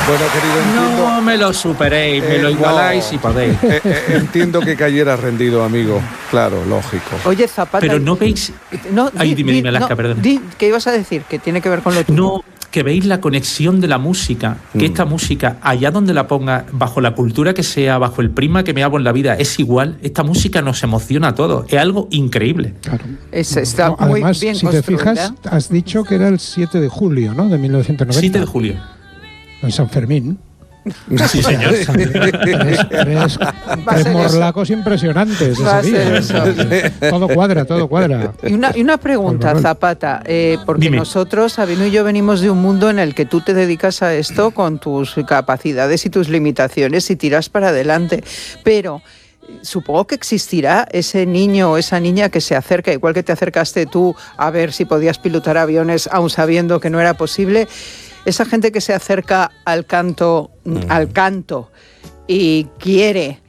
Bueno, querido, entiendo... No me lo superéis, me lo igualáis si podéis. Entiendo que cayeras rendido, amigo. Claro, lógico. Oye, Zapata... Pero no veis... Dime, Alaska, perdón. ¿Qué ibas a decir? Que tiene que ver con lo tuyo. No, que veis la conexión de la música, que esta música, allá donde la ponga, bajo la cultura que sea, bajo el prisma que me hago en la vida, es igual. Esta música nos emociona a todos. Es algo increíble. Claro. Está muy además, bien si te fijas, has dicho que era el 7 de julio, ¿no? De 1990. 7 de julio. En San Fermín. Sí, señor. Tres morlacos impresionantes ese día. Todo cuadra. Y una pregunta, Zapata, porque Dime. nosotros, Sabino y yo, venimos de un mundo en el que tú te dedicas a esto con tus capacidades y tus limitaciones y tiras para adelante, pero... Supongo que existirá ese niño o esa niña que se acerca, igual que te acercaste tú a ver si podías pilotar aviones aun sabiendo que no era posible, esa gente que se acerca al canto y quiere